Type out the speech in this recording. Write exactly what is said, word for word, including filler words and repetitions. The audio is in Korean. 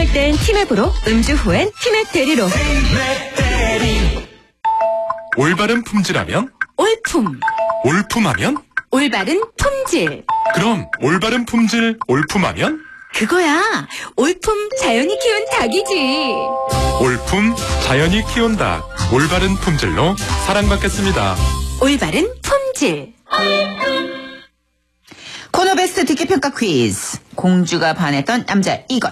마실 땐 티맵으로, 음주 후엔 티맵 대리로. 올바른 품질하면? 올품. 올품하면? 올바른 품질. 그럼 올바른 품질 올품하면? 그거야. 올품 자연이 키운 닭이지. 올품 자연이 키운 닭. 올바른 품질로 사랑받겠습니다. 올바른 품질. 코너 베스트 듣기평가 퀴즈. 공주가 반했던 남자 이것.